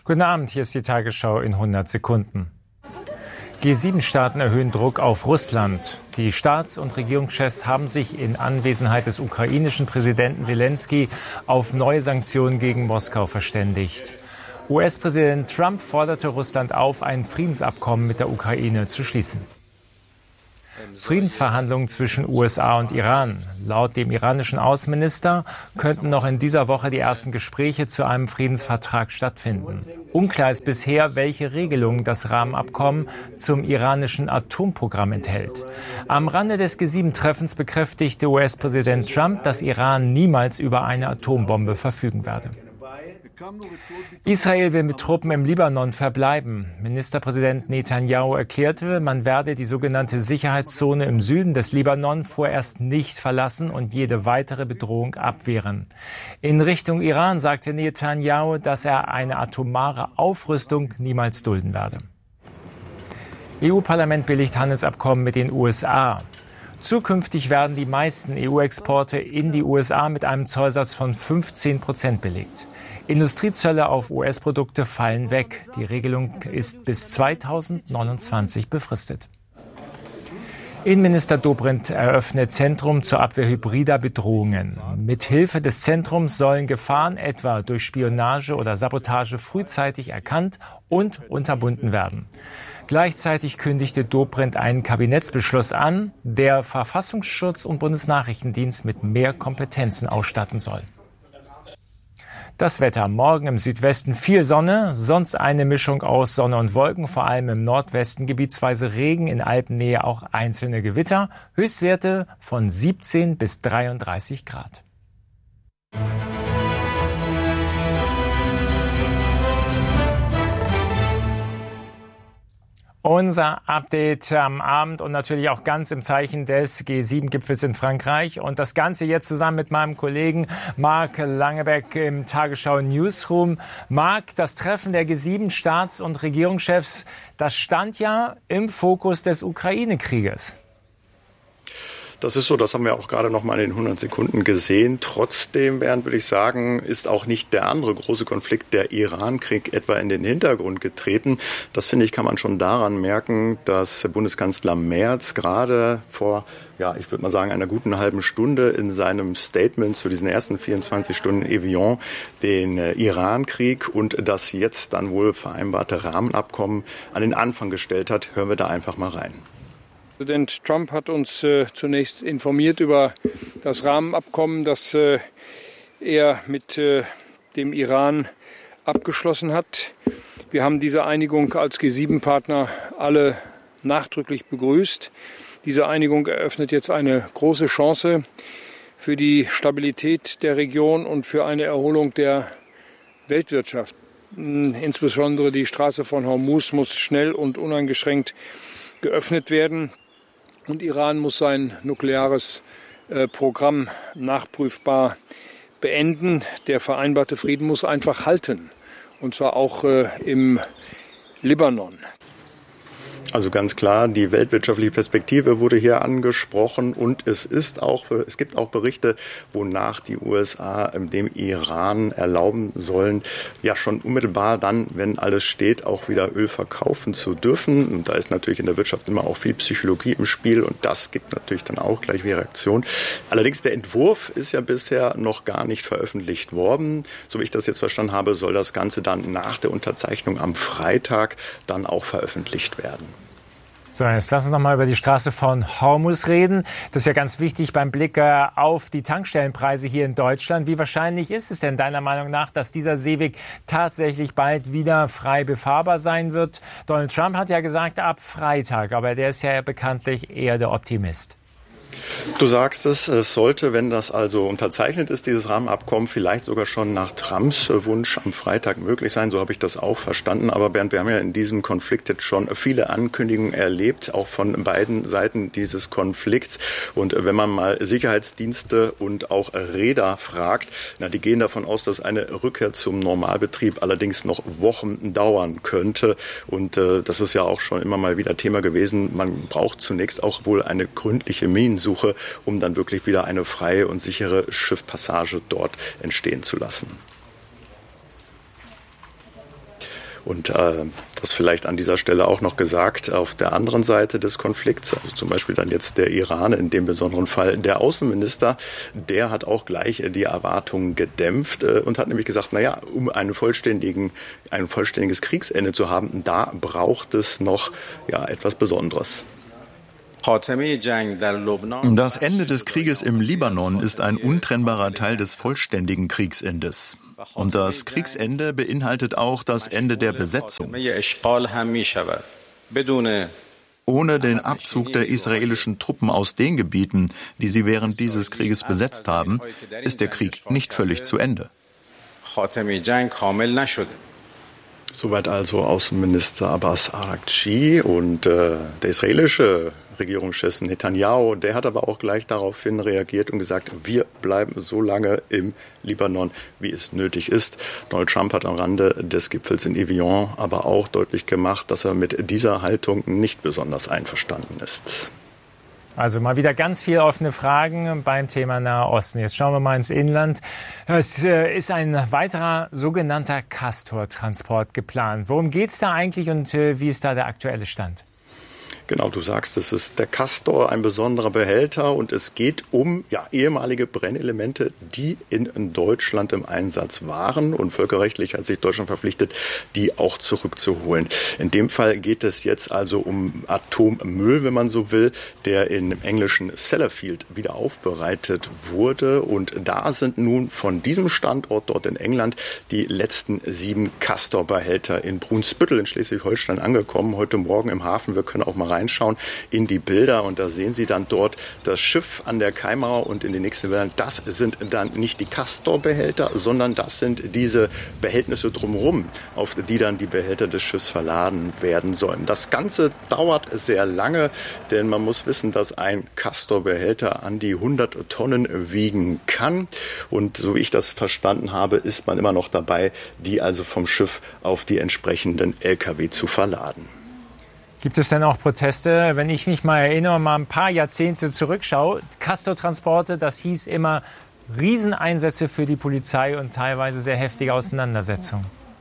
Guten Abend, hier ist die Tagesschau in 100 Sekunden. G7-Staaten erhöhen Druck auf Russland. Die Staats- und Regierungschefs haben sich in Anwesenheit des ukrainischen Präsidenten Selenskyj auf neue Sanktionen gegen Moskau verständigt. US-Präsident Trump forderte Russland auf, ein Friedensabkommen mit der Ukraine zu schließen. Friedensverhandlungen zwischen USA und Iran. Laut dem iranischen Außenminister könnten noch in dieser Woche die ersten Gespräche zu einem Friedensvertrag stattfinden. Unklar ist bisher, welche Regelungen das Rahmenabkommen zum iranischen Atomprogramm enthält. Am Rande des G7-Treffens bekräftigte US-Präsident Trump, dass Iran niemals über eine Atombombe verfügen werde. Israel will mit Truppen im Libanon verbleiben. Ministerpräsident Netanyahu erklärte, man werde die sogenannte Sicherheitszone im Süden des Libanon vorerst nicht verlassen und jede weitere Bedrohung abwehren. In Richtung Iran sagte Netanyahu, dass er eine atomare Aufrüstung niemals dulden werde. EU-Parlament billigt Handelsabkommen mit den USA. Zukünftig werden die meisten EU-Exporte in die USA mit einem Zollsatz von 15% belegt. Industriezölle auf US-Produkte fallen weg. Die Regelung ist bis 2029 befristet. Innenminister Dobrindt eröffnet Zentrum zur Abwehr hybrider Bedrohungen. Mit Hilfe des Zentrums sollen Gefahren etwa durch Spionage oder Sabotage frühzeitig erkannt und unterbunden werden. Gleichzeitig kündigte Dobrindt einen Kabinettsbeschluss an, der Verfassungsschutz und Bundesnachrichtendienst mit mehr Kompetenzen ausstatten soll. Das Wetter. Morgen im Südwesten viel Sonne, sonst eine Mischung aus Sonne und Wolken, vor allem im Nordwesten gebietsweise Regen, in Alpennähe auch einzelne Gewitter. Höchstwerte von 17 bis 33 Grad. Unser Update am Abend und natürlich auch ganz im Zeichen des G7-Gipfels in Frankreich. Und das Ganze jetzt zusammen mit meinem Kollegen Marc Langebeck im Tagesschau Newsroom. Marc, das Treffen der G7-Staats- und Regierungschefs, das stand ja im Fokus des Ukraine-Krieges. Das ist so, das haben wir auch gerade noch mal in den 100 Sekunden gesehen. Trotzdem, Bernd, würde ich sagen, ist auch nicht der andere große Konflikt, der Iran-Krieg, etwa in den Hintergrund getreten. Das, finde ich, kann man schon daran merken, dass Bundeskanzler Merz gerade vor, ich würde mal sagen, einer guten halben Stunde in seinem Statement zu diesen ersten 24 Stunden Evian den Iran-Krieg und das jetzt dann wohl vereinbarte Rahmenabkommen an den Anfang gestellt hat. Hören wir da einfach mal rein. Präsident Trump hat uns zunächst informiert über das Rahmenabkommen, das er mit dem Iran abgeschlossen hat. Wir haben diese Einigung als G7-Partner alle nachdrücklich begrüßt. Diese Einigung eröffnet jetzt eine große Chance für die Stabilität der Region und für eine Erholung der Weltwirtschaft. Insbesondere die Straße von Hormuz muss schnell und uneingeschränkt geöffnet werden. Und Iran muss sein nukleares Programm nachprüfbar beenden. Der vereinbarte Frieden muss einfach halten. Und zwar auch im Libanon. Also ganz klar, die weltwirtschaftliche Perspektive wurde hier angesprochen und es gibt auch Berichte, wonach die USA dem Iran erlauben sollen, ja schon unmittelbar dann, wenn alles steht, auch wieder Öl verkaufen zu dürfen. Und da ist natürlich in der Wirtschaft immer auch viel Psychologie im Spiel und das gibt natürlich dann auch gleich wieder Reaktion. Allerdings der Entwurf ist ja bisher noch gar nicht veröffentlicht worden. So wie ich das jetzt verstanden habe, soll das Ganze dann nach der Unterzeichnung am Freitag dann auch veröffentlicht werden. So, jetzt lass uns noch mal über die Straße von Hormuz reden. Das ist ja ganz wichtig beim Blick auf die Tankstellenpreise hier in Deutschland. Wie wahrscheinlich ist es denn deiner Meinung nach, dass dieser Seeweg tatsächlich bald wieder frei befahrbar sein wird? Donald Trump hat ja gesagt, ab Freitag, aber der ist ja bekanntlich eher der Optimist. Du sagst es sollte, wenn das also unterzeichnet ist, dieses Rahmenabkommen, vielleicht sogar schon nach Trumps Wunsch am Freitag möglich sein. So habe ich das auch verstanden. Aber Bernd, wir haben ja in diesem Konflikt jetzt schon viele Ankündigungen erlebt, auch von beiden Seiten dieses Konflikts. Und wenn man mal Sicherheitsdienste und auch Reeder fragt, die gehen davon aus, dass eine Rückkehr zum Normalbetrieb allerdings noch Wochen dauern könnte. Und das ist ja auch schon immer mal wieder Thema gewesen. Man braucht zunächst auch wohl eine gründliche Minensuche, um dann wirklich wieder eine freie und sichere Schiffpassage dort entstehen zu lassen. Und das vielleicht an dieser Stelle auch noch gesagt, auf der anderen Seite des Konflikts, also zum Beispiel dann jetzt der Iran, in dem besonderen Fall der Außenminister, der hat auch gleich die Erwartungen gedämpft und hat nämlich gesagt, naja, um ein vollständiges Kriegsende zu haben, da braucht es noch etwas Besonderes. Das Ende des Krieges im Libanon ist ein untrennbarer Teil des vollständigen Kriegsendes. Und das Kriegsende beinhaltet auch das Ende der Besetzung. Ohne den Abzug der israelischen Truppen aus den Gebieten, die sie während dieses Krieges besetzt haben, ist der Krieg nicht völlig zu Ende. Soweit also Außenminister Abbas Araghchi und der israelische Regierungschef Netanyahu, der hat aber auch gleich daraufhin reagiert und gesagt, wir bleiben so lange im Libanon, wie es nötig ist. Donald Trump hat am Rande des Gipfels in Evian aber auch deutlich gemacht, dass er mit dieser Haltung nicht besonders einverstanden ist. Also mal wieder ganz viele offene Fragen beim Thema Nahe Osten. Jetzt schauen wir mal ins Inland. Es ist ein weiterer sogenannter Castor-Transport geplant. Worum geht es da eigentlich und wie ist da der aktuelle Stand? Genau, du sagst, es ist der Castor, ein besonderer Behälter, und es geht um ehemalige Brennelemente, die in Deutschland im Einsatz waren, und völkerrechtlich hat sich Deutschland verpflichtet, die auch zurückzuholen. In dem Fall geht es jetzt also um Atommüll, wenn man so will, der im englischen Sellafield wieder aufbereitet wurde, und da sind nun von diesem Standort dort in England die letzten 7 Castor-Behälter in Brunsbüttel in Schleswig-Holstein angekommen, heute Morgen im Hafen. Wir können auch mal reinschauen in die Bilder, und da sehen Sie dann dort das Schiff an der Kaimauer, und in den nächsten Bildern, das sind dann nicht die Castor-Behälter, sondern das sind diese Behältnisse drumherum, auf die dann die Behälter des Schiffs verladen werden sollen. Das Ganze dauert sehr lange, denn man muss wissen, dass ein Castor-Behälter an die 100 Tonnen wiegen kann, und so wie ich das verstanden habe, ist man immer noch dabei, die also vom Schiff auf die entsprechenden LKW zu verladen. Gibt es denn auch Proteste? Wenn ich mich mal erinnere, mal ein paar Jahrzehnte zurückschaue, Castor-Transporte, das hieß immer Rieseneinsätze für die Polizei und teilweise sehr heftige Auseinandersetzungen.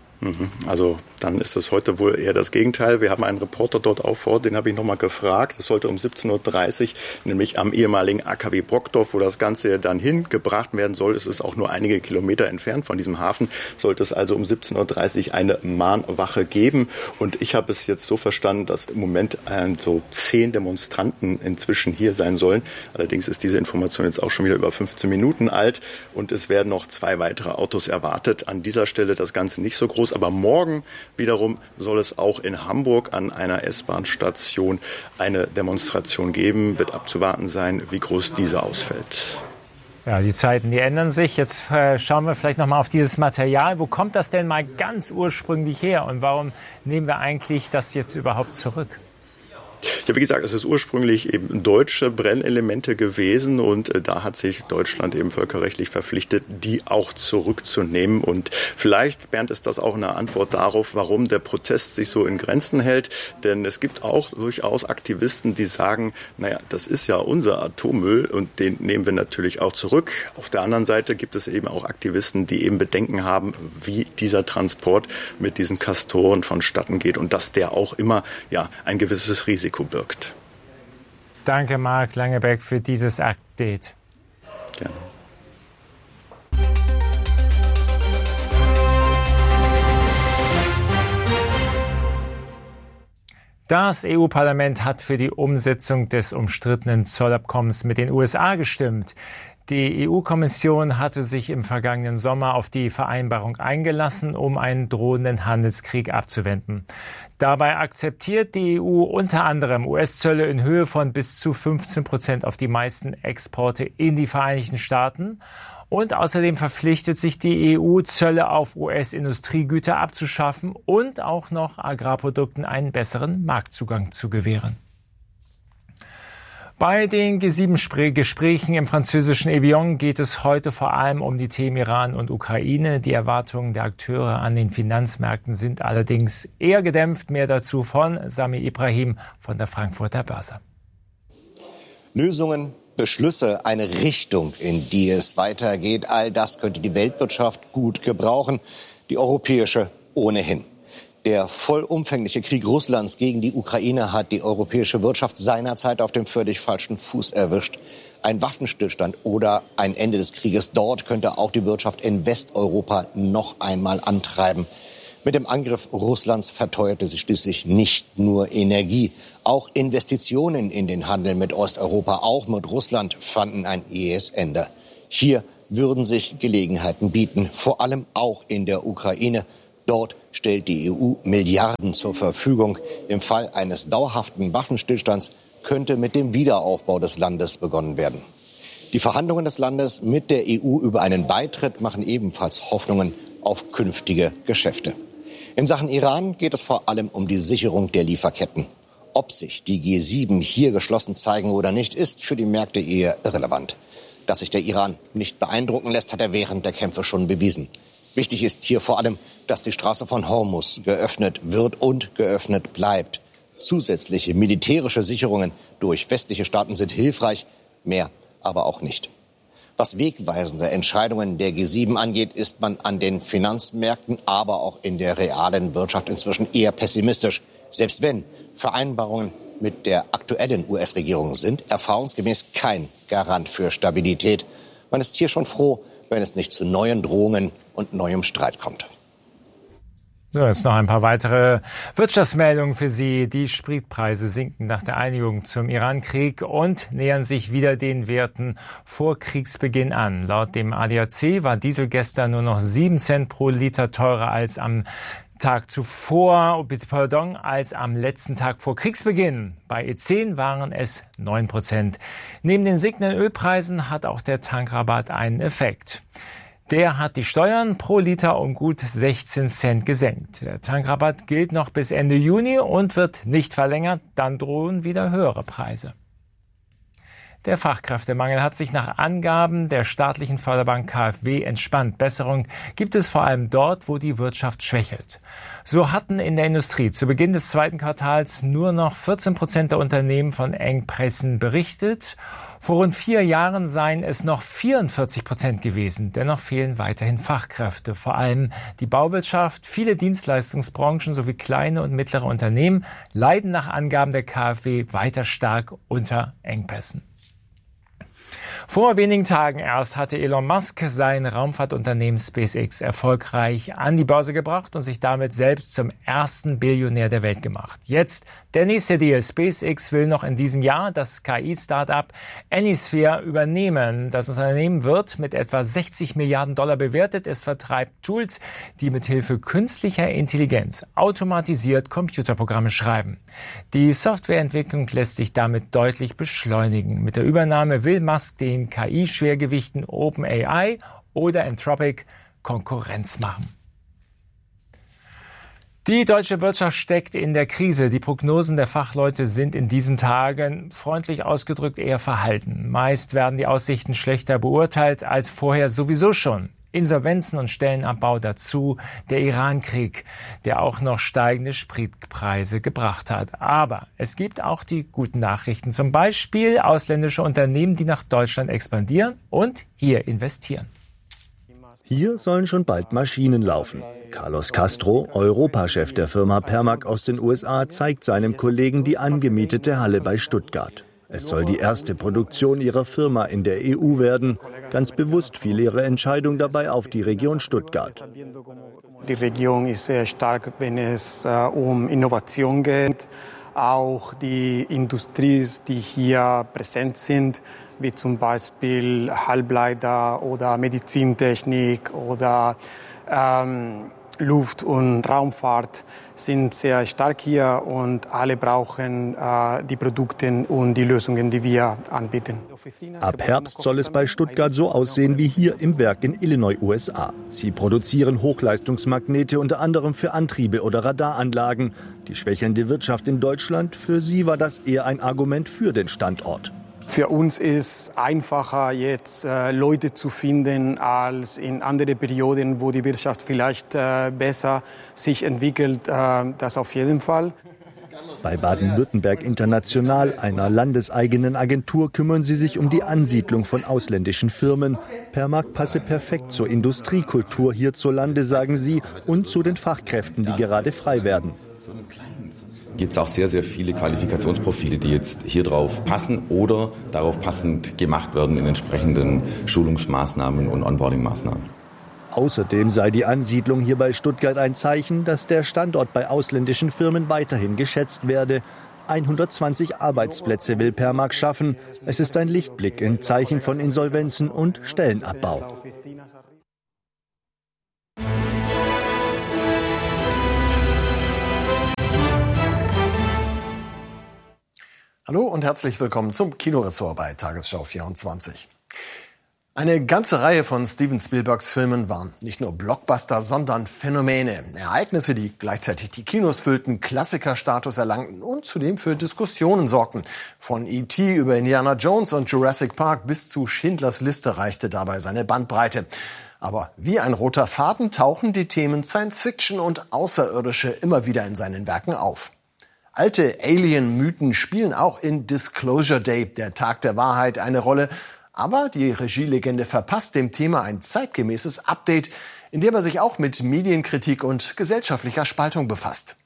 Also dann ist es heute wohl eher das Gegenteil. Wir haben einen Reporter dort auch vor Ort, den habe ich nochmal gefragt. Es sollte um 17.30 Uhr, nämlich am ehemaligen AKW Brockdorf, wo das Ganze dann hingebracht werden soll. Es ist auch nur einige Kilometer entfernt von diesem Hafen. Sollte es also um 17.30 Uhr eine Mahnwache geben. Und ich habe es jetzt so verstanden, dass im Moment so 10 Demonstranten inzwischen hier sein sollen. Allerdings ist diese Information jetzt auch schon wieder über 15 Minuten alt. Und es werden noch 2 weitere Autos erwartet. An dieser Stelle das Ganze nicht so groß. Aber morgen wiederum soll es auch in Hamburg an einer S-Bahn-Station eine Demonstration geben. Wird abzuwarten sein, wie groß diese ausfällt. Ja, die Zeiten, die ändern sich. Jetzt schauen wir vielleicht noch mal auf dieses Material. Wo kommt das denn mal ganz ursprünglich her? Und warum nehmen wir eigentlich das jetzt überhaupt zurück? Ja, wie gesagt, es ist ursprünglich eben deutsche Brennelemente gewesen, und da hat sich Deutschland eben völkerrechtlich verpflichtet, die auch zurückzunehmen. Und vielleicht, Bernd, ist das auch eine Antwort darauf, warum der Protest sich so in Grenzen hält. Denn es gibt auch durchaus Aktivisten, die sagen, naja, das ist ja unser Atommüll und den nehmen wir natürlich auch zurück. Auf der anderen Seite gibt es eben auch Aktivisten, die eben Bedenken haben, wie dieser Transport mit diesen Castoren vonstatten geht und dass der auch immer ein gewisses Risiko birgt. Danke, Marc Langebeck, für dieses Update. Gerne. Das EU-Parlament hat für die Umsetzung des umstrittenen Zollabkommens mit den USA gestimmt. Die EU-Kommission hatte sich im vergangenen Sommer auf die Vereinbarung eingelassen, um einen drohenden Handelskrieg abzuwenden. Dabei akzeptiert die EU unter anderem US-Zölle in Höhe von bis zu 15% auf die meisten Exporte in die Vereinigten Staaten. Und außerdem verpflichtet sich die EU, Zölle auf US-Industriegüter abzuschaffen und auch noch Agrarprodukten einen besseren Marktzugang zu gewähren. Bei den G7-Gesprächen im französischen Evian geht es heute vor allem um die Themen Iran und Ukraine. Die Erwartungen der Akteure an den Finanzmärkten sind allerdings eher gedämpft. Mehr dazu von Sami Ibrahim von der Frankfurter Börse. Lösungen, Beschlüsse, eine Richtung, in die es weitergeht, all das könnte die Weltwirtschaft gut gebrauchen, die europäische ohnehin. Der vollumfängliche Krieg Russlands gegen die Ukraine hat die europäische Wirtschaft seinerzeit auf dem völlig falschen Fuß erwischt. Ein Waffenstillstand oder ein Ende des Krieges dort könnte auch die Wirtschaft in Westeuropa noch einmal antreiben. Mit dem Angriff Russlands verteuerte sich schließlich nicht nur Energie. Auch Investitionen in den Handel mit Osteuropa, auch mit Russland, fanden ein jähes Ende. Hier würden sich Gelegenheiten bieten, vor allem auch in der Ukraine. Dort stellt die EU Milliarden zur Verfügung. Im Fall eines dauerhaften Waffenstillstands könnte mit dem Wiederaufbau des Landes begonnen werden. Die Verhandlungen des Landes mit der EU über einen Beitritt machen ebenfalls Hoffnungen auf künftige Geschäfte. In Sachen Iran geht es vor allem um die Sicherung der Lieferketten. Ob sich die G7 hier geschlossen zeigen oder nicht, ist für die Märkte eher irrelevant. Dass sich der Iran nicht beeindrucken lässt, hat er während der Kämpfe schon bewiesen. Wichtig ist hier vor allem, dass die Straße von Hormuz geöffnet wird und geöffnet bleibt. Zusätzliche militärische Sicherungen durch westliche Staaten sind hilfreich, mehr aber auch nicht. Was wegweisende Entscheidungen der G7 angeht, ist man an den Finanzmärkten, aber auch in der realen Wirtschaft inzwischen eher pessimistisch. Selbst wenn Vereinbarungen mit der aktuellen US-Regierung sind, erfahrungsgemäß kein Garant für Stabilität. Man ist hier schon froh, wenn es nicht zu neuen Drohungen und neuem Streit kommt. So, jetzt noch ein paar weitere Wirtschaftsmeldungen für Sie. Die Spritpreise sinken nach der Einigung zum Iran-Krieg und nähern sich wieder den Werten vor Kriegsbeginn an. Laut dem ADAC war Diesel gestern nur noch 7 Cent pro Liter teurer als am Tag zuvor, als am letzten Tag vor Kriegsbeginn. Bei E10 waren es 9%. Neben den sinkenden Ölpreisen hat auch der Tankrabatt einen Effekt. Der hat die Steuern pro Liter um gut 16 Cent gesenkt. Der Tankrabatt gilt noch bis Ende Juni und wird nicht verlängert. Dann drohen wieder höhere Preise. Der Fachkräftemangel hat sich nach Angaben der staatlichen Förderbank KfW entspannt. Besserung gibt es vor allem dort, wo die Wirtschaft schwächelt. So hatten in der Industrie zu Beginn des zweiten Quartals nur noch 14% der Unternehmen von Engpässen berichtet. Vor rund 4 Jahren seien es noch 44% gewesen. Dennoch fehlen weiterhin Fachkräfte. Vor allem die Bauwirtschaft, viele Dienstleistungsbranchen sowie kleine und mittlere Unternehmen leiden nach Angaben der KfW weiter stark unter Engpässen. Vor wenigen Tagen erst hatte Elon Musk sein Raumfahrtunternehmen SpaceX erfolgreich an die Börse gebracht und sich damit selbst zum ersten Billionär der Welt gemacht. Jetzt der nächste Deal. SpaceX will noch in diesem Jahr das KI-Startup Anysphere übernehmen. Das Unternehmen wird mit etwa 60 Milliarden Dollar bewertet. Es vertreibt Tools, die mithilfe künstlicher Intelligenz automatisiert Computerprogramme schreiben. Die Softwareentwicklung lässt sich damit deutlich beschleunigen. Mit der Übernahme will Musk den KI-Schwergewichten OpenAI oder Anthropic Konkurrenz machen. Die deutsche Wirtschaft steckt in der Krise. Die Prognosen der Fachleute sind in diesen Tagen, freundlich ausgedrückt, eher verhalten. Meist werden die Aussichten schlechter beurteilt als vorher sowieso schon. Insolvenzen und Stellenabbau dazu, der Iran-Krieg, der auch noch steigende Spritpreise gebracht hat. Aber es gibt auch die guten Nachrichten, zum Beispiel ausländische Unternehmen, die nach Deutschland expandieren und hier investieren. Hier sollen schon bald Maschinen laufen. Carlos Castro, Europachef der Firma Permac aus den USA, zeigt seinem Kollegen die angemietete Halle bei Stuttgart. Es soll die erste Produktion ihrer Firma in der EU werden. Ganz bewusst fiel ihre Entscheidung dabei auf die Region Stuttgart. Die Region ist sehr stark, wenn es um Innovation geht. Auch die Industrie, die hier präsent sind, wie zum Beispiel Halbleiter oder Medizintechnik oder Luft- und Raumfahrt, sind sehr stark hier und alle brauchen die Produkte und die Lösungen, die wir anbieten. Ab Herbst soll es bei Stuttgart so aussehen wie hier im Werk in Illinois, USA. Sie produzieren Hochleistungsmagnete unter anderem für Antriebe oder Radaranlagen. Die schwächelnde Wirtschaft in Deutschland, für sie war das eher ein Argument für den Standort. Für uns ist es einfacher, jetzt Leute zu finden, als in andere Perioden, wo die Wirtschaft vielleicht besser sich entwickelt. Das auf jeden Fall. Bei Baden-Württemberg International, einer landeseigenen Agentur, kümmern sie sich um die Ansiedlung von ausländischen Firmen. Permag passe perfekt zur Industriekultur hierzulande, sagen sie, und zu den Fachkräften, die gerade frei werden. Gibt es auch sehr, sehr viele Qualifikationsprofile, die jetzt hier drauf passen oder darauf passend gemacht werden in entsprechenden Schulungsmaßnahmen und Onboarding-Maßnahmen. Außerdem sei die Ansiedlung hier bei Stuttgart ein Zeichen, dass der Standort bei ausländischen Firmen weiterhin geschätzt werde. 120 Arbeitsplätze will Permag schaffen. Es ist ein Lichtblick in Zeichen von Insolvenzen und Stellenabbau. Hallo und herzlich willkommen zum Kinoressort bei Tagesschau 24. Eine ganze Reihe von Steven Spielbergs Filmen waren nicht nur Blockbuster, sondern Phänomene. Ereignisse, die gleichzeitig die Kinos füllten, Klassikerstatus erlangten und zudem für Diskussionen sorgten. Von E.T. über Indiana Jones und Jurassic Park bis zu Schindlers Liste reichte dabei seine Bandbreite. Aber wie ein roter Faden tauchen die Themen Science Fiction und Außerirdische immer wieder in seinen Werken auf. Alte Alien-Mythen spielen auch in Disclosure Day, der Tag der Wahrheit, eine Rolle. Aber die Regielegende verpasst dem Thema ein zeitgemäßes Update, in dem er sich auch mit Medienkritik und gesellschaftlicher Spaltung befasst.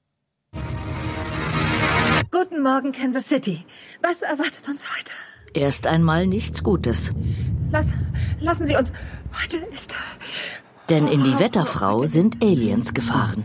Guten Morgen, Kansas City. Was erwartet uns heute? Erst einmal nichts Gutes. Lassen Sie uns. Heute ist... Denn in die Wetterfrau sind Aliens gefahren.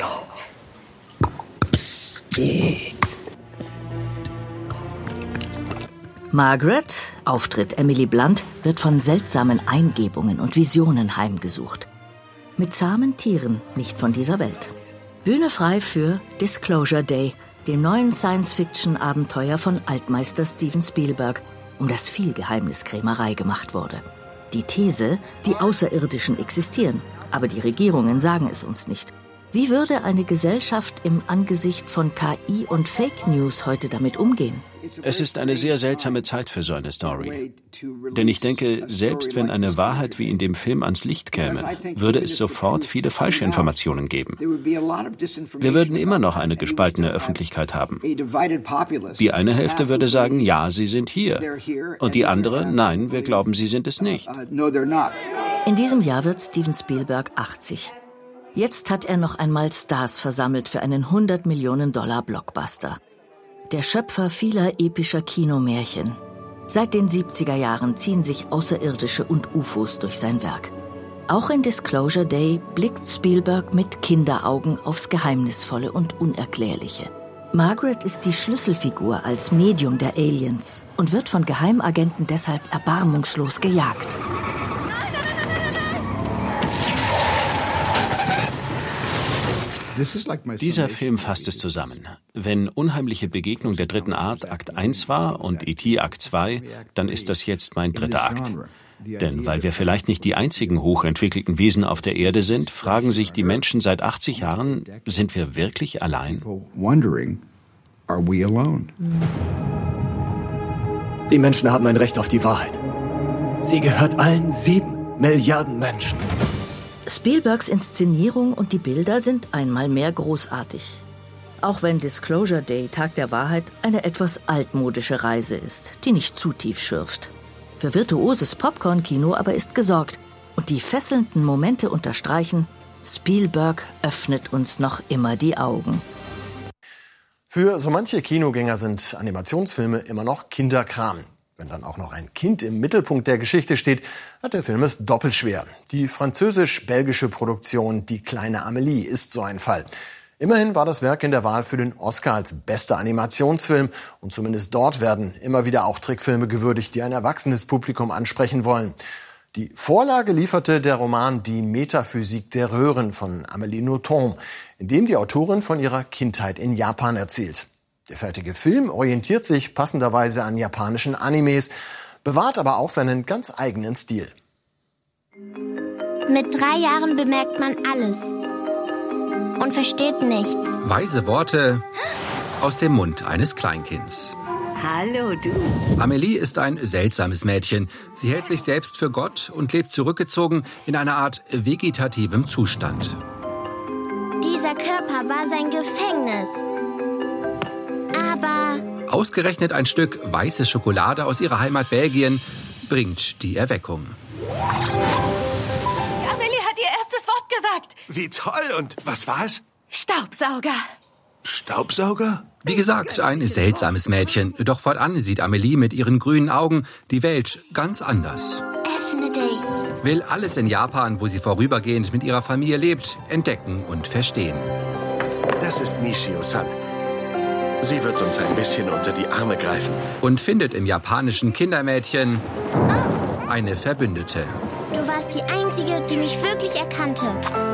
Margaret, Auftritt Emily Blunt, wird von seltsamen Eingebungen und Visionen heimgesucht. Mit zahmen Tieren, nicht von dieser Welt. Bühne frei für Disclosure Day, dem neuen Science-Fiction-Abenteuer von Altmeister Steven Spielberg, um das viel Geheimniskrämerei gemacht wurde. Die These, die Außerirdischen existieren, aber die Regierungen sagen es uns nicht. Wie würde eine Gesellschaft im Angesicht von KI und Fake News heute damit umgehen? Es ist eine sehr seltsame Zeit für so eine Story. Denn ich denke, selbst wenn eine Wahrheit wie in dem Film ans Licht käme, würde es sofort viele Falschinformationen geben. Wir würden immer noch eine gespaltene Öffentlichkeit haben. Die eine Hälfte würde sagen, ja, sie sind hier. Und die andere, nein, wir glauben, sie sind es nicht. In diesem Jahr wird Steven Spielberg 80. Jetzt hat er noch einmal Stars versammelt für einen $100-Millionen-Blockbuster. Der Schöpfer vieler epischer Kinomärchen. Seit den 70er Jahren ziehen sich Außerirdische und UFOs durch sein Werk. Auch in Disclosure Day blickt Spielberg mit Kinderaugen aufs Geheimnisvolle und Unerklärliche. Margaret ist die Schlüsselfigur als Medium der Aliens und wird von Geheimagenten deshalb erbarmungslos gejagt. Dieser Film fasst es zusammen. Wenn Unheimliche Begegnung der dritten Art Akt 1 war und E.T. Akt 2, dann ist das jetzt mein dritter Akt. Denn weil wir vielleicht nicht die einzigen hochentwickelten Wesen auf der Erde sind, fragen sich die Menschen seit 80 Jahren, sind wir wirklich allein? Die Menschen haben ein Recht auf die Wahrheit. Sie gehört allen 7 Milliarden Menschen. Spielbergs Inszenierung und die Bilder sind einmal mehr großartig. Auch wenn Disclosure Day, Tag der Wahrheit, eine etwas altmodische Reise ist, die nicht zu tief schürft. Für virtuoses Popcorn-Kino aber ist gesorgt. Und die fesselnden Momente unterstreichen, Spielberg öffnet uns noch immer die Augen. Für so manche Kinogänger sind Animationsfilme immer noch Kinderkram. Wenn dann auch noch ein Kind im Mittelpunkt der Geschichte steht, hat der Film es doppelt schwer. Die französisch-belgische Produktion Die kleine Amelie ist so ein Fall. Immerhin war das Werk in der Wahl für den Oscar als bester Animationsfilm. Und zumindest dort werden immer wieder auch Trickfilme gewürdigt, die ein erwachsenes Publikum ansprechen wollen. Die Vorlage lieferte der Roman Die Metaphysik der Röhren von Amélie Nothomb, in dem die Autorin von ihrer Kindheit in Japan erzählt. Der fertige Film orientiert sich passenderweise an japanischen Animes, bewahrt aber auch seinen ganz eigenen Stil. Mit 3 Jahren bemerkt man alles und versteht nichts. Weise Worte aus dem Mund eines Kleinkinds. Hallo, du. Amélie ist ein seltsames Mädchen. Sie hält sich selbst für Gott und lebt zurückgezogen in einer Art vegetativem Zustand. Dieser Körper war sein Gefängnis. Aber Ausgerechnet ein Stück weiße Schokolade aus ihrer Heimat Belgien bringt die Erweckung. Amelie hat ihr erstes Wort gesagt. Wie toll. Und was war es? Staubsauger. Staubsauger? Wie gesagt, ein seltsames Mädchen. Doch fortan sieht Amelie mit ihren grünen Augen die Welt ganz anders. öffne dich. Will alles in Japan, wo sie vorübergehend mit ihrer Familie lebt, entdecken und verstehen. Das ist Nishio-san. Sie wird uns ein bisschen unter die Arme greifen. Und findet im japanischen Kindermädchen eine Verbündete. Du warst die Einzige, die mich wirklich erkannte.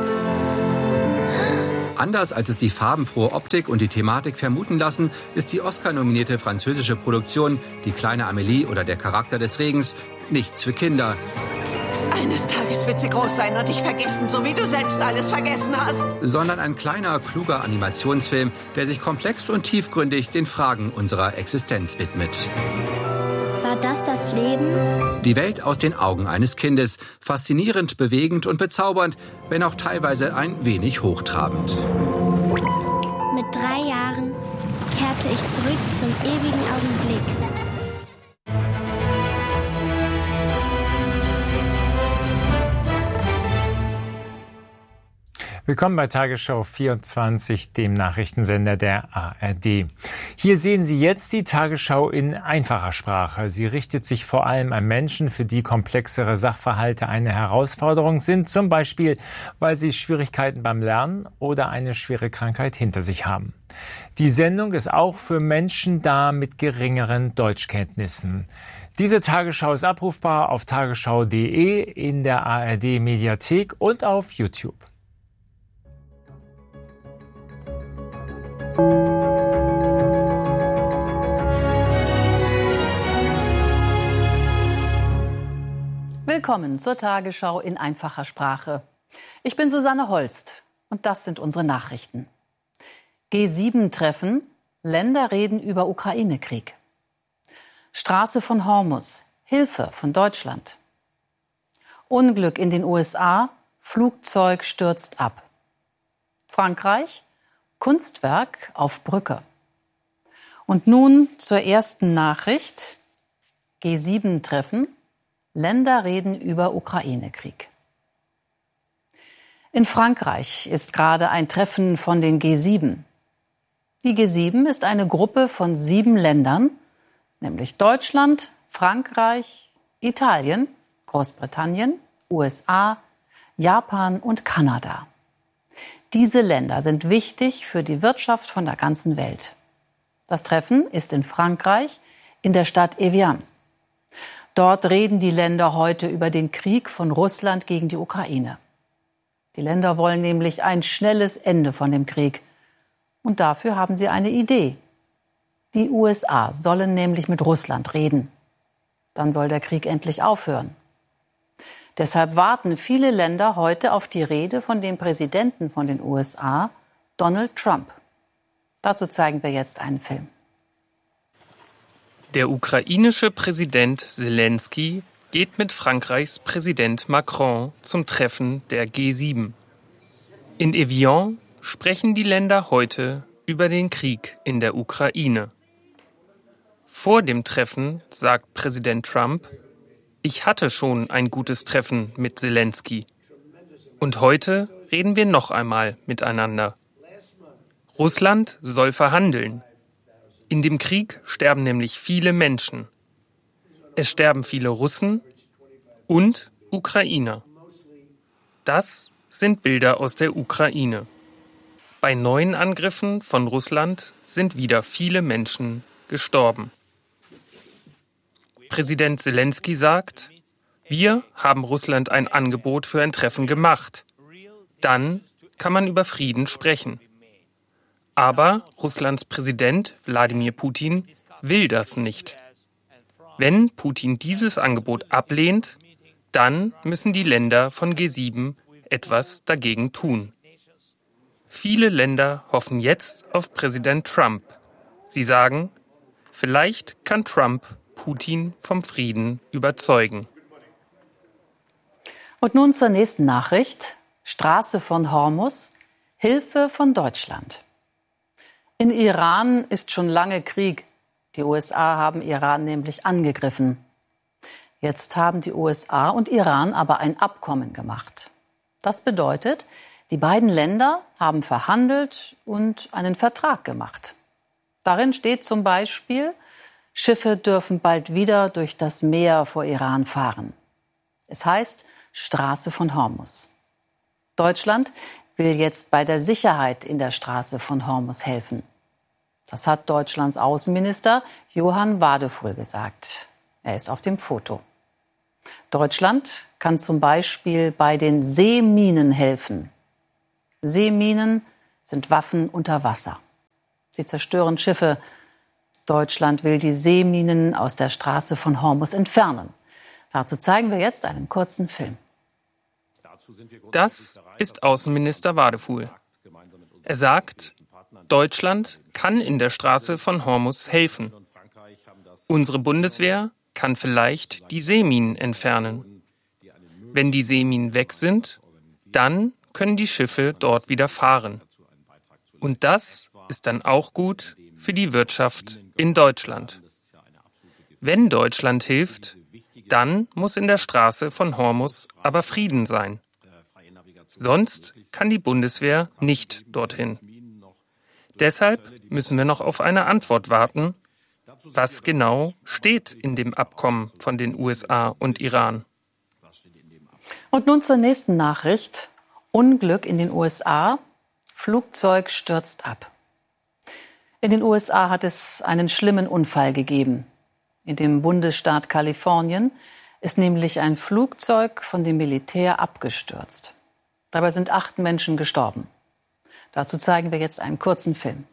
Anders als es die farbenfrohe Optik und die Thematik vermuten lassen, ist die Oscar-nominierte französische Produktion Die kleine Amélie oder Der Charakter des Regens nichts für Kinder. Eines Tages wird sie groß sein und dich vergessen, so wie du selbst alles vergessen hast. Sondern ein kleiner, kluger Animationsfilm, der sich komplex und tiefgründig den Fragen unserer Existenz widmet. War das das Leben? Die Welt aus den Augen eines Kindes. Faszinierend, bewegend und bezaubernd, wenn auch teilweise ein wenig hochtrabend. Mit 3 Jahren kehrte ich zurück zum ewigen Augenblick. Willkommen bei Tagesschau 24, dem Nachrichtensender der ARD. Hier sehen Sie jetzt die Tagesschau in einfacher Sprache. Sie richtet sich vor allem an Menschen, für die komplexere Sachverhalte eine Herausforderung sind, zum Beispiel, weil sie Schwierigkeiten beim Lernen oder eine schwere Krankheit hinter sich haben. Die Sendung ist auch für Menschen da mit geringeren Deutschkenntnissen. Diese Tagesschau ist abrufbar auf tagesschau.de, in der ARD-Mediathek und auf YouTube. Willkommen zur Tagesschau in einfacher Sprache. Ich bin Susanne Holst und das sind unsere Nachrichten. G7-Treffen, Länder reden über Ukraine-Krieg. Straße von Hormus, Hilfe von Deutschland. Unglück in den USA, Flugzeug stürzt ab. Frankreich, Kunstwerk auf Brücke. Und nun zur ersten Nachricht. G7-Treffen. Länder reden über Ukraine-Krieg. In Frankreich ist gerade ein Treffen von den G7. Die G7 ist eine Gruppe von 7 Ländern, nämlich Deutschland, Frankreich, Italien, Großbritannien, USA, Japan und Kanada. Diese Länder sind wichtig für die Wirtschaft von der ganzen Welt. Das Treffen ist in Frankreich, in der Stadt Evian. Dort reden die Länder heute über den Krieg von Russland gegen die Ukraine. Die Länder wollen nämlich ein schnelles Ende von dem Krieg. Und dafür haben sie eine Idee. Die USA sollen nämlich mit Russland reden. Dann soll der Krieg endlich aufhören. Deshalb warten viele Länder heute auf die Rede von dem Präsidenten von den USA, Donald Trump. Dazu zeigen wir jetzt einen Film. Der ukrainische Präsident Selensky geht mit Frankreichs Präsident Macron zum Treffen der G7. In Evian sprechen die Länder heute über den Krieg in der Ukraine. Vor dem Treffen sagt Präsident Trump: Ich hatte schon ein gutes Treffen mit Selensky. Und heute reden wir noch einmal miteinander. Russland soll verhandeln. In dem Krieg sterben nämlich viele Menschen. Es sterben viele Russen und Ukrainer. Das sind Bilder aus der Ukraine. Bei neuen Angriffen von Russland sind wieder viele Menschen gestorben. Präsident Selensky sagt: Wir haben Russland ein Angebot für ein Treffen gemacht. Dann kann man über Frieden sprechen. Aber Russlands Präsident Wladimir Putin will das nicht. Wenn Putin dieses Angebot ablehnt, dann müssen die Länder von G7 etwas dagegen tun. Viele Länder hoffen jetzt auf Präsident Trump. Sie sagen, vielleicht kann Trump Putin vom Frieden überzeugen. Und nun zur nächsten Nachricht. Straße von Hormus, Hilfe von Deutschland. In Iran ist schon lange Krieg. Die USA haben Iran nämlich angegriffen. Jetzt haben die USA und Iran aber ein Abkommen gemacht. Das bedeutet, die beiden Länder haben verhandelt und einen Vertrag gemacht. Darin steht zum Beispiel, Schiffe dürfen bald wieder durch das Meer vor Iran fahren. Es heißt Straße von Hormuz. Deutschland will jetzt bei der Sicherheit in der Straße von Hormuz helfen. Das hat Deutschlands Außenminister Johann Wadefuhl gesagt. Er ist auf dem Foto. Deutschland kann zum Beispiel bei den Seeminen helfen. Seeminen sind Waffen unter Wasser. Sie zerstören Schiffe. Deutschland will die Seeminen aus der Straße von Hormuz entfernen. Dazu zeigen wir jetzt einen kurzen Film. Das ist Außenminister Wadefuhl. Er sagt, Deutschland kann in der Straße von Hormuz helfen. Unsere Bundeswehr kann vielleicht die Seeminen entfernen. Wenn die Seeminen weg sind, dann können die Schiffe dort wieder fahren. Und das ist dann auch gut für die Wirtschaft in Deutschland. Wenn Deutschland hilft, dann muss in der Straße von Hormuz aber Frieden sein. Sonst kann die Bundeswehr nicht dorthin. Deshalb müssen wir noch auf eine Antwort warten. Was genau steht in dem Abkommen von den USA und Iran? Und nun zur nächsten Nachricht. Unglück in den USA. Flugzeug stürzt ab. In den USA hat es einen schlimmen Unfall gegeben. In dem Bundesstaat Kalifornien ist nämlich ein Flugzeug von dem Militär abgestürzt. Dabei sind 8 Menschen gestorben. Dazu zeigen wir jetzt einen kurzen Film.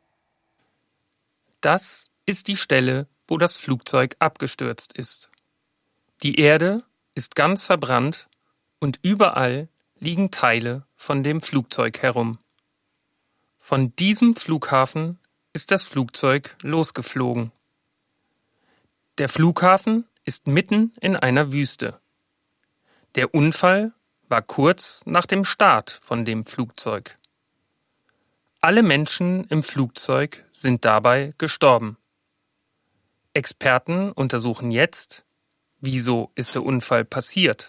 Das ist die Stelle, wo das Flugzeug abgestürzt ist. Die Erde ist ganz verbrannt und überall liegen Teile von dem Flugzeug herum. Von diesem Flughafen ist das Flugzeug losgeflogen. Der Flughafen ist mitten in einer Wüste. Der Unfall war kurz nach dem Start von dem Flugzeug. Alle Menschen im Flugzeug sind dabei gestorben. Experten untersuchen jetzt, wieso ist der Unfall passiert.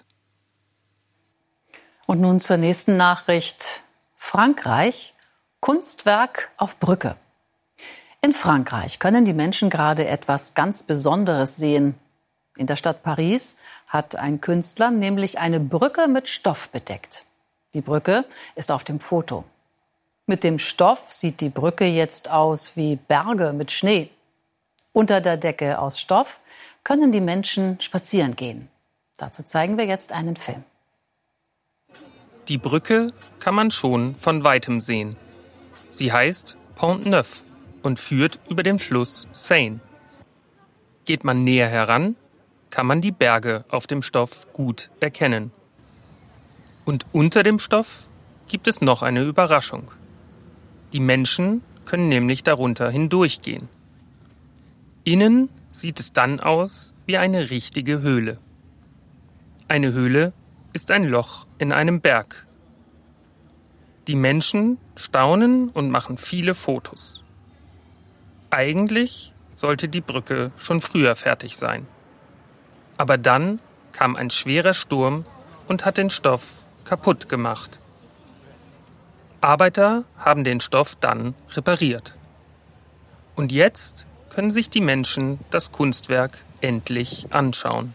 Und nun zur nächsten Nachricht. Frankreich, Kunstwerk auf Brücke. In Frankreich können die Menschen gerade etwas ganz Besonderes sehen. In der Stadt Paris hat ein Künstler nämlich eine Brücke mit Stoff bedeckt. Die Brücke ist auf dem Foto. Mit dem Stoff sieht die Brücke jetzt aus wie Berge mit Schnee. Unter der Decke aus Stoff können die Menschen spazieren gehen. Dazu zeigen wir jetzt einen Film. Die Brücke kann man schon von weitem sehen. Sie heißt Pont Neuf und führt über den Fluss Seine. Geht man näher heran, kann man die Berge auf dem Stoff gut erkennen. Und unter dem Stoff gibt es noch eine Überraschung. Die Menschen können nämlich darunter hindurchgehen. Innen sieht es dann aus wie eine richtige Höhle. Eine Höhle ist ein Loch in einem Berg. Die Menschen staunen und machen viele Fotos. Eigentlich sollte die Brücke schon früher fertig sein. Aber dann kam ein schwerer Sturm und hat den Stoff kaputt gemacht. Arbeiter haben den Stoff dann repariert. Und jetzt können sich die Menschen das Kunstwerk endlich anschauen.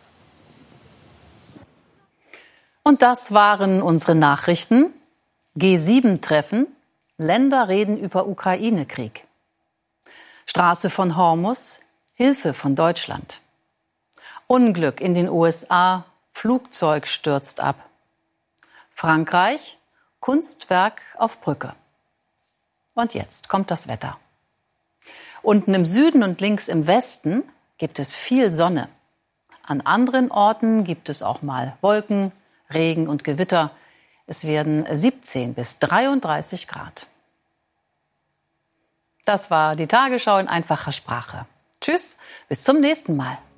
Und das waren unsere Nachrichten. G7-Treffen, Länder reden über Ukraine-Krieg. Straße von Hormuz, Hilfe von Deutschland. Unglück in den USA, Flugzeug stürzt ab. Frankreich, Kunstwerk auf Brücke. Und jetzt kommt das Wetter. Unten im Süden und links im Westen gibt es viel Sonne. An anderen Orten gibt es auch mal Wolken, Regen und Gewitter. Es werden 17 bis 33 Grad. Das war die Tagesschau in einfacher Sprache. Tschüss, bis zum nächsten Mal.